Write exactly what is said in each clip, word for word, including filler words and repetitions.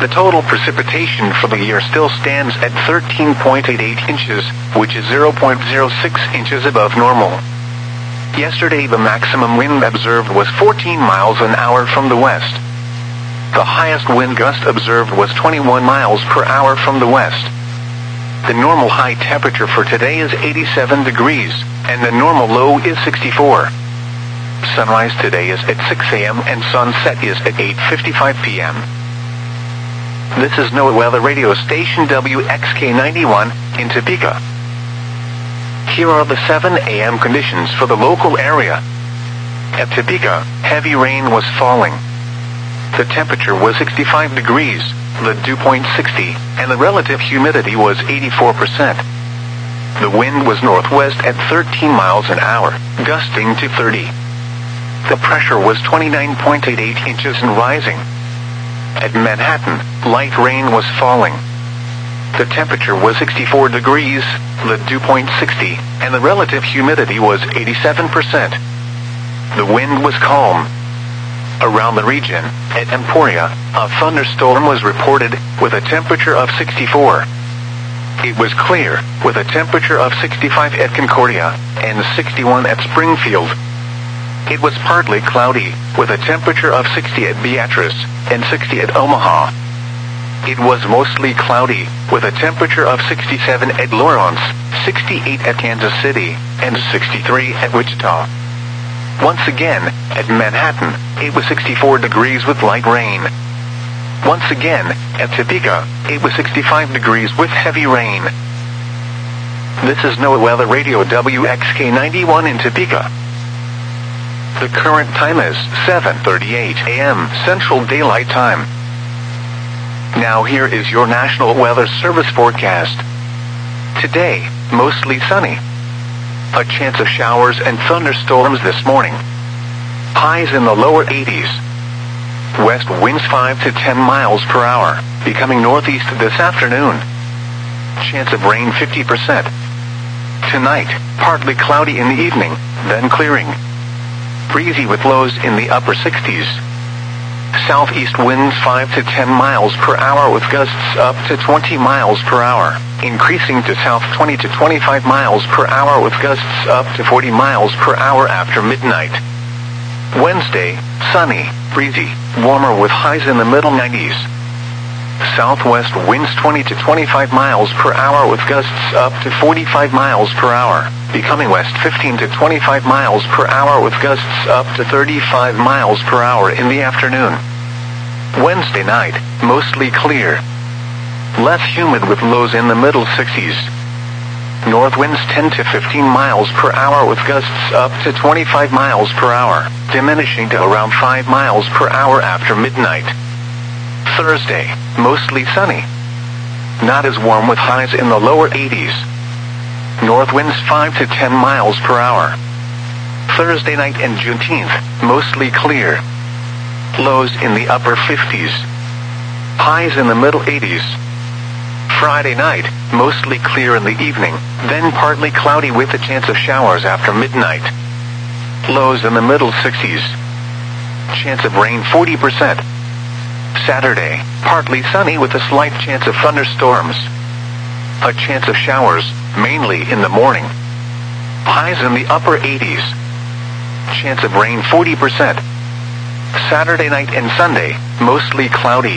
The total precipitation for the year still stands at thirteen point eight eight inches, which is zero point zero six inches above normal. Yesterday the maximum wind observed was fourteen miles an hour from the west. The highest wind gust observed was twenty-one miles per hour from the west. The normal high temperature for today is eighty-seven degrees, and the normal low is sixty-four. Sunrise today is at six a m and sunset is at eight fifty-five p m This is NOAA Weather Radio Station W X K ninety-one in Topeka. Here are the seven a m conditions for the local area. At Topeka, heavy rain was falling. The temperature was sixty-five degrees, the dew point sixty, and the relative humidity was eighty-four percent. The wind was northwest at thirteen miles an hour, gusting to thirty. The pressure was twenty-nine point eight eight inches and rising. At Manhattan, light rain was falling. The temperature was sixty-four degrees, the dew point sixty, and the relative humidity was eighty-seven percent. The wind was calm. Around the region, at Emporia, a thunderstorm was reported, with a temperature of sixty-four. It was clear, with a temperature of sixty-five at Concordia, and sixty-one at Springfield. It was partly cloudy, with a temperature of sixty at Beatrice, and sixty at Omaha. It was mostly cloudy, with a temperature of sixty-seven at Lawrence, sixty-eight at Kansas City, and sixty-three at Wichita. Once again, at Manhattan, it was sixty-four degrees with light rain. Once again, at Topeka, it was sixty-five degrees with heavy rain. This is NOAA Weather Radio W X K ninety-one in Topeka. The current time is seven thirty-eight a m Central Daylight Time. Now here is your National Weather Service forecast. Today, mostly sunny. A chance of showers and thunderstorms this morning. Highs in the lower eighties. West winds five to ten miles per hour, becoming northeast this afternoon. Chance of rain fifty percent. Tonight, partly cloudy in the evening, then clearing. Breezy with lows in the upper sixties. Southeast winds five to ten miles per hour with gusts up to twenty miles per hour, increasing to south twenty to twenty-five miles per hour with gusts up to forty miles per hour after midnight. Wednesday, sunny, breezy, warmer with highs in the middle nineties. Southwest winds twenty to twenty-five miles per hour with gusts up to forty-five miles per hour, becoming west fifteen to twenty-five miles per hour with gusts up to thirty-five miles per hour in the afternoon. Wednesday night, mostly clear. Less humid with lows in the middle sixties. North winds ten to fifteen miles per hour with gusts up to twenty-five miles per hour, diminishing to around five miles per hour after midnight. Thursday, mostly sunny. Not as warm with highs in the lower eighties. North winds five to ten miles per hour. Thursday night and Juneteenth, mostly clear. Lows in the upper fifties. Highs in the middle eighties. Friday night, mostly clear in the evening, then partly cloudy with a chance of showers after midnight. Lows in the middle sixties. Chance of rain forty percent. Saturday, partly sunny with a slight chance of thunderstorms. A chance of showers, mainly in the morning. Highs in the upper eighties. Chance of rain forty percent. Saturday night and Sunday, mostly cloudy.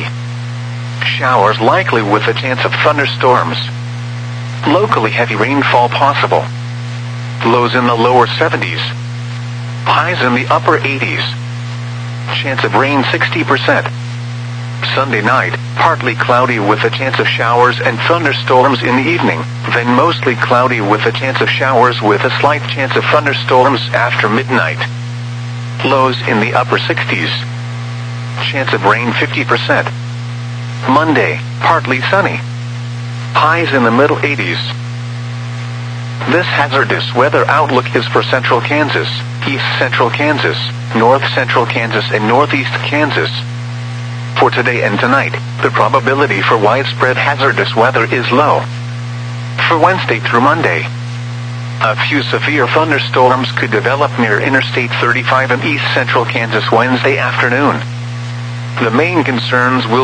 Showers likely with a chance of thunderstorms. Locally heavy rainfall possible. Lows in the lower seventies. Highs in the upper eighties. Chance of rain sixty percent. Sunday night, partly cloudy with a chance of showers and thunderstorms in the evening, then mostly cloudy with a chance of showers with a slight chance of thunderstorms after midnight. Lows in the upper sixties. Chance of rain fifty percent. Monday, partly sunny. Highs in the middle eighties. This hazardous weather outlook is for central Kansas, east central Kansas, north central Kansas and northeast Kansas. For today and tonight, the probability for widespread hazardous weather is low. For Wednesday through Monday, a few severe thunderstorms could develop near Interstate thirty-five in east central Kansas Wednesday afternoon. The main concerns will